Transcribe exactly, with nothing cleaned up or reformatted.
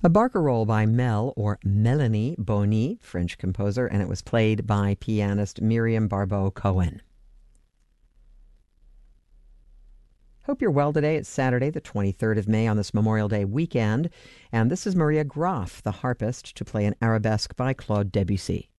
A barcarolle by Mel, or Melanie Bonny, French composer, and it was played by pianist Miriam Barbeau-Cohen. Hope you're well today. It's Saturday, the twenty-third of May on this Memorial Day weekend, and this is Maria Graf, the harpist, to play an arabesque by Claude Debussy.